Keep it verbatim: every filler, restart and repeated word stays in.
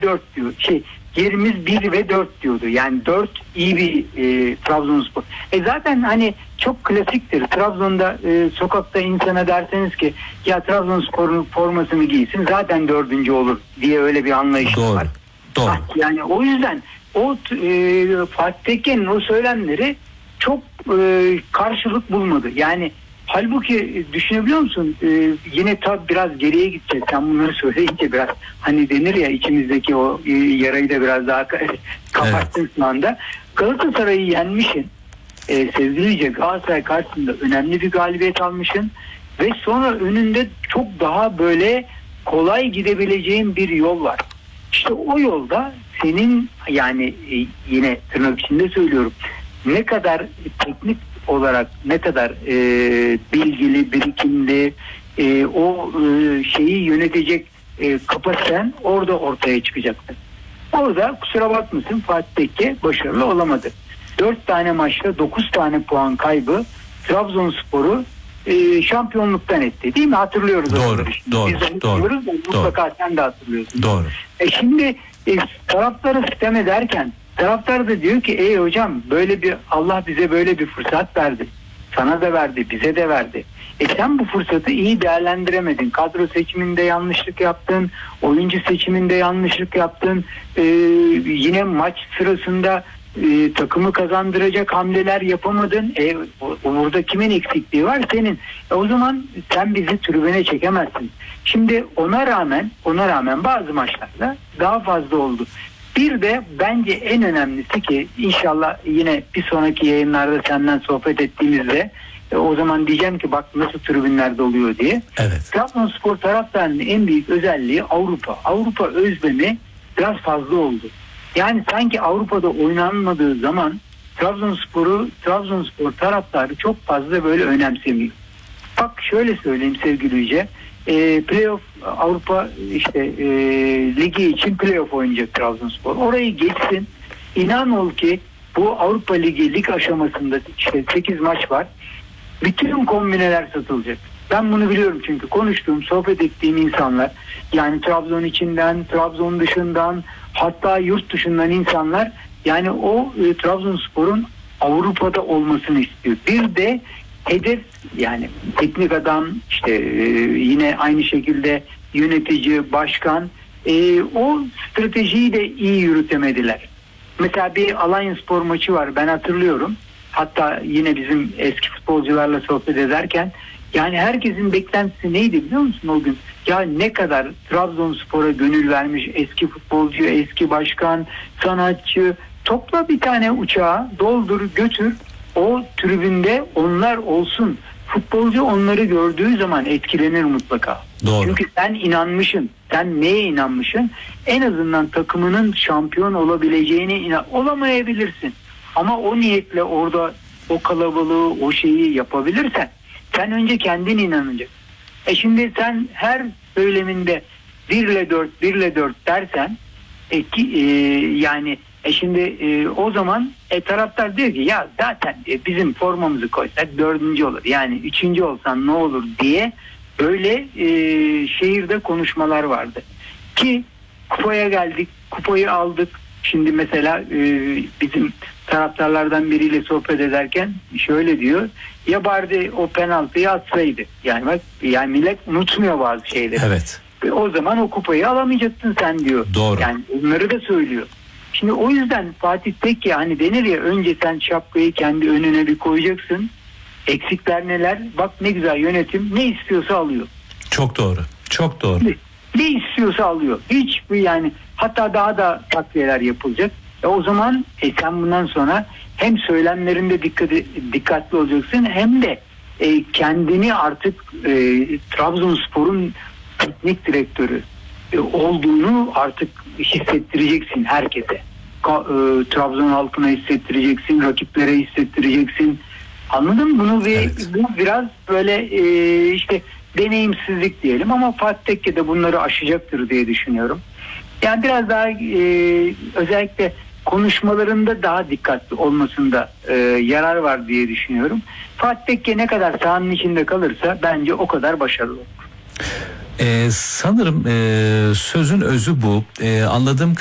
dört diyor. Şey, yerimiz bir ve dört diyordu. Yani dört iyi bir e, Trabzonspor. E zaten hani çok klasiktir. Trabzon'da e, sokakta insana derseniz ki ya Trabzonspor'un formasını giysin zaten dördüncü olur diye öyle bir anlayış Doğru. var. Doğru. Ha, yani o yüzden o e, Fatih Tekke'nin o söylemleri çok e, karşılık bulmadı. Yani halbuki düşünebiliyor musun? Ee, yine tabi biraz geriye gideceğiz. Sen bunları söyleyince biraz hani denir ya içimizdeki o e, yarayı da biraz daha kapattın evet. Şu anda. Galatasaray'ı yenmişsin. Ee, sevgilice Galatasaray karşısında önemli bir galibiyet almışsın. Ve sonra önünde çok daha böyle kolay gidebileceğin bir yol var. İşte o yolda senin yani e, yine tırnak içinde söylüyorum. Ne kadar teknik olarak ne kadar e, bilgili, birikimli e, o e, şeyi yönetecek e, kapasiten orada ortaya çıkacaktır. Orada kusura bakmasın Fatih Tekke başarılı olamadı. Dört tane maçta dokuz tane puan kaybı Trabzonspor'u e, şampiyonluktan etti. Değil mi? Hatırlıyoruz. Doğru. Doğru. Biz Doğru. doğru. Mutlaka sen de hatırlıyorsun. Doğru. E şimdi e, taraftarı sistem ederken taraftar da diyor ki ey hocam böyle bir Allah bize böyle bir fırsat verdi. Sana da verdi, bize de verdi. E sen bu fırsatı iyi değerlendiremedin. Kadro seçiminde yanlışlık yaptın. Oyuncu seçiminde yanlışlık yaptın. Ee, yine maç sırasında e, takımı kazandıracak hamleler yapamadın. E, o, burada kimin eksikliği var? Senin. E, o zaman sen bizi tribüne çekemezsin. Şimdi ona rağmen ona rağmen bazı maçlarda daha fazla oldu. Bir de bence en önemlisi ki inşallah yine bir sonraki yayınlarda senden sohbet ettiğimizde e, o zaman diyeceğim ki bak nasıl tribünlerde oluyor diye. Evet. Trabzonspor taraftarının en büyük özelliği Avrupa. Avrupa özlemi biraz fazla oldu. Yani sanki Avrupa'da oynanmadığı zaman Trabzonspor'u Trabzonspor taraftarı çok fazla böyle önemsemiyor. Bak şöyle söyleyeyim sevgili Yüce. E, playoff Avrupa işte e, ligi için playoff oynayacak Trabzonspor. Orayı geçsin. İnan ol ki bu Avrupa Ligi lig aşamasında işte sekiz maç var. Bütün kombineler satılacak. Ben bunu biliyorum çünkü konuştuğum, sohbet ettiğim insanlar yani Trabzon içinden, Trabzon dışından hatta yurt dışından insanlar yani o e, Trabzonspor'un Avrupa'da olmasını istiyor. Bir de hedef yani teknik adam işte e, yine aynı şekilde yönetici, başkan e, o stratejiyi de iyi yürütemediler. Mesela bir Alanyaspor maçı var ben hatırlıyorum. Hatta yine bizim eski futbolcularla sohbet ederken yani herkesin beklentisi neydi biliyor musun o gün? Ya ne kadar Trabzonspor'a gönül vermiş eski futbolcu, eski başkan, sanatçı topla bir tane uçağı doldur götür o tribünde onlar olsun. Futbolcu onları gördüğü zaman etkilenir mutlaka. Doğru. Çünkü sen inanmışsın. Sen neye inanmışsın? En azından takımının şampiyon olabileceğine inan. Olamayabilirsin. Ama o niyetle orada o kalabalığı, o şeyi yapabilirsen sen önce kendin inanacaksın. E şimdi sen her söyleminde bir ile dört, bir ile dört dersen e, ki, e, yani e şimdi e, o zaman e, taraftar diyor ki ya zaten e, bizim formamızı koysak dördüncü olur. Yani üçüncü olsan ne olur diye böyle e, şehirde konuşmalar vardı. Ki kupaya geldik, kupayı aldık. Şimdi mesela e, bizim taraftarlardan biriyle sohbet ederken şöyle diyor. Ya bari o penaltıyı atsaydı. Yani bak yani millet unutmuyor bazı şeyleri. Evet. E, o zaman o kupayı alamayacaktın sen diyor. Doğru. Yani onları da söylüyor. Şimdi o yüzden Fatih Tekke hani denir ya önce sen şapkayı kendi önüne bir koyacaksın. Eksikler neler? Bak ne güzel yönetim ne istiyorsa alıyor. Çok doğru. Çok doğru. Ne, ne istiyorsa alıyor. Hiç bu yani hatta daha da takviyeler yapılacak. E o zaman e sen bundan sonra hem söylemlerinde dikkat, dikkatli olacaksın hem de e, kendini artık e, Trabzonspor'un teknik direktörü e, olduğunu artık hissettireceksin herkese. Ka, e, Trabzon halkına hissettireceksin, rakiplere hissettireceksin. Anladın mı? Bunu bir, evet. Bu biraz böyle e, işte deneyimsizlik diyelim ama Fatih Tekke de bunları aşacaktır diye düşünüyorum. Yani biraz daha e, özellikle konuşmalarında daha dikkatli olmasında e, yarar var diye düşünüyorum. Fatih Tekke ne kadar sahanın içinde kalırsa bence o kadar başarılı olur. Ee, sanırım e, sözün özü bu. E, anladığım